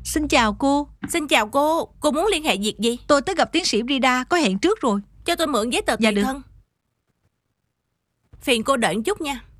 Xin chào cô. Xin chào cô muốn liên hệ việc gì? Tôi tới gặp tiến sĩ Rida, có hẹn trước rồi. Cho tôi mượn giấy tờ Dạ tùy được. thân. Phiền cô đợi một chút nha.